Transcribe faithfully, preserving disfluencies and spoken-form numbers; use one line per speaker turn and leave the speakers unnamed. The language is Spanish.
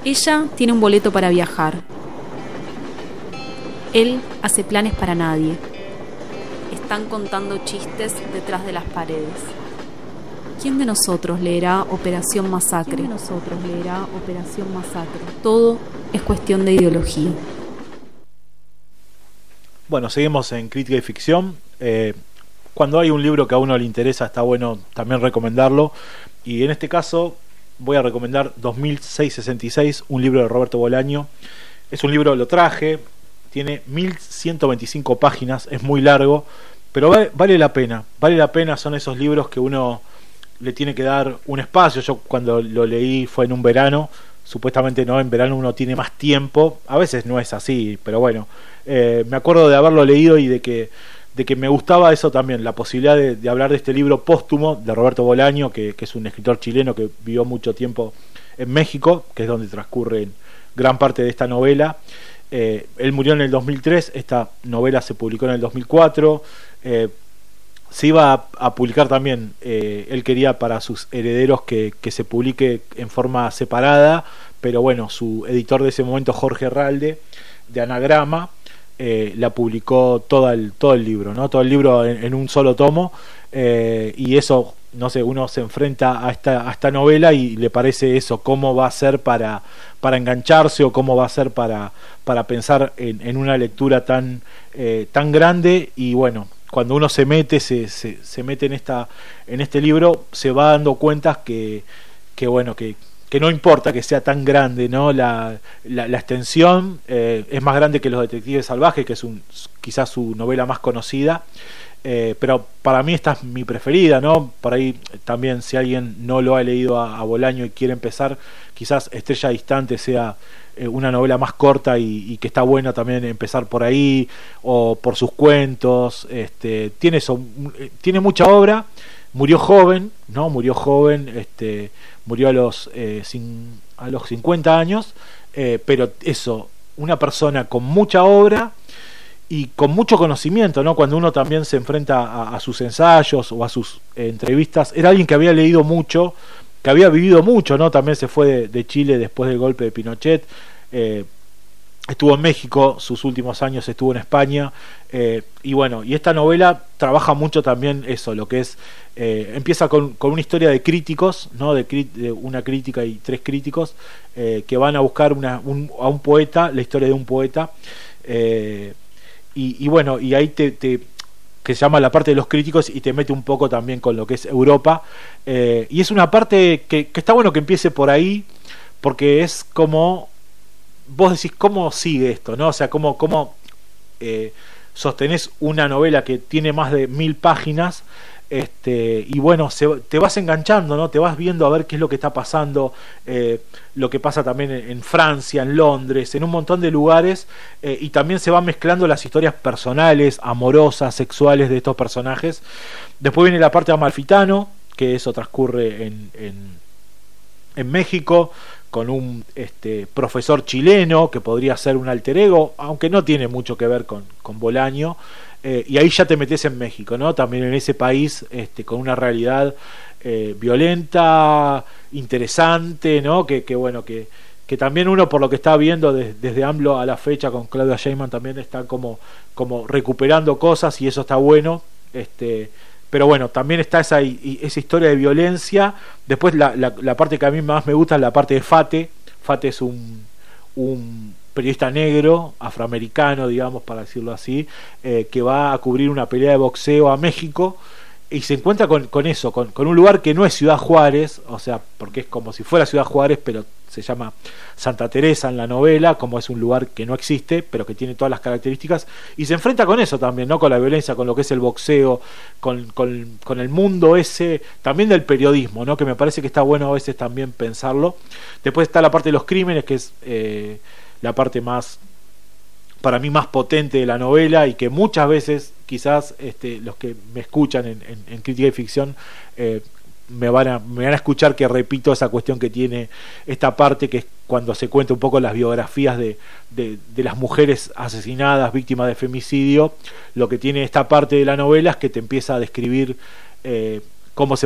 Ella tiene un boleto para viajar. Él hace planes para nadie. Están contando chistes detrás de las paredes. ¿Quién de nosotros leerá Operación Masacre? ¿Quién de nosotros leerá Operación Masacre? Todo es cuestión de ideología.
Bueno, seguimos en Crítica y Ficción. Eh, cuando hay un libro que a uno le interesa, está bueno también recomendarlo. Y en este caso voy a recomendar dos mil seiscientos sesenta y seis, un libro de Roberto Bolaño. Es un libro, lo traje, tiene mil ciento veinticinco páginas, es muy largo, pero vale, vale la pena. Vale la pena, son esos libros que uno le tiene que dar un espacio. Yo cuando lo leí fue en un verano. Supuestamente no, en verano uno tiene más tiempo. A veces no es así, pero bueno, eh, me acuerdo de haberlo leído y de que, de que me gustaba eso también, la posibilidad de, de hablar de este libro póstumo de Roberto Bolaño, que, que es un escritor chileno que vivió mucho tiempo en México, que es donde transcurre gran parte de esta novela. Eh, él murió en el dos mil tres, esta novela se publicó en el dos mil cuatro. eh, Se iba a, a publicar también, eh, él quería para sus herederos que, que se publique en forma separada, pero bueno, su editor de ese momento, Jorge Herralde, de Anagrama, eh, la publicó todo el, todo el libro, ¿no? Todo el libro en, en un solo tomo, eh, y eso, no sé, uno se enfrenta a esta, a esta novela y le parece eso, cómo va a ser para, para engancharse o cómo va a ser para, para pensar en, en una lectura tan, eh, tan grande. Y bueno, cuando uno se mete se, se, se mete en esta en este libro, se va dando cuenta que, que bueno que, que no importa que sea tan grande, ¿no? la, la, la extensión eh, es más grande que Los Detectives Salvajes, que es un, quizás su novela más conocida, eh, pero para mí esta es mi preferida, ¿no? Por ahí también, si alguien no lo ha leído a, a Bolaño y quiere empezar, quizás Estrella Distante sea una novela más corta y, y que está buena también empezar por ahí, o por sus cuentos. Este, tiene eso, tiene mucha obra. Murió joven, ¿no? Murió joven, este, murió a los eh, sin, a los cincuenta años, eh, pero eso, una persona con mucha obra y con mucho conocimiento, ¿no? Cuando uno también se enfrenta a, a sus ensayos o a sus eh, entrevistas, era alguien que había leído mucho, que había vivido mucho, ¿no? También se fue de, de Chile después del golpe de Pinochet, eh, estuvo en México, sus últimos años estuvo en España, eh, y bueno, y esta novela trabaja mucho también eso, lo que es, eh, empieza con, con una historia de críticos, ¿no? De, de una crítica y tres críticos eh, que van a buscar una, un, a un poeta, la historia de un poeta, eh, y, y bueno, y ahí te... te que se llama la parte de los críticos y te mete un poco también con lo que es Europa, eh, y es una parte que, que está bueno que empiece por ahí, porque es como vos decís, ¿cómo sigue esto? ¿No? O sea, cómo, cómo eh, sostenés una novela que tiene más de mil páginas, este, y bueno, se, te vas enganchando, ¿no? Te vas viendo a ver qué es lo que está pasando, eh, lo que pasa también en, en Francia, en Londres, en un montón de lugares, eh, y también se van mezclando las historias personales, amorosas, sexuales de estos personajes. Después viene la parte de Amalfitano, que eso transcurre en, en, en México, con un este, profesor chileno que podría ser un alter ego, aunque no tiene mucho que ver con, con Bolaño. Eh, y ahí ya te metes en México, ¿no? También en ese país, este, con una realidad eh, violenta, interesante, ¿no? Que, que bueno, que, que también uno, por lo que está viendo de, desde AMLO a la fecha con Claudia Sheinbaum, también está como, como recuperando cosas, y eso está bueno. Este, pero bueno, también está esa, esa historia de violencia. Después la, la, la parte que a mí más me gusta es la parte de Fate. Fate es un, un periodista negro, afroamericano, digamos, para decirlo así, eh, que va a cubrir una pelea de boxeo a México y se encuentra con, con eso, con, con un lugar que no es Ciudad Juárez, o sea, porque es como si fuera Ciudad Juárez, pero se llama Santa Teresa en la novela, como es un lugar que no existe, pero que tiene todas las características, y se enfrenta con eso también, ¿no? Con la violencia, con lo que es el boxeo, con, con, con el mundo ese, también del periodismo, ¿no? Que me parece que está bueno a veces también pensarlo. Después está la parte de los crímenes, que es eh, la parte más, para mí, más potente de la novela, y que muchas veces quizás este, los que me escuchan en, en, en Crítica y Ficción eh, me van a me van a escuchar que repito esa cuestión que tiene esta parte, que es cuando se cuenta un poco las biografías de, de, de las mujeres asesinadas, víctimas de femicidio. Lo que tiene esta parte de la novela es que te empieza a describir eh, cómo se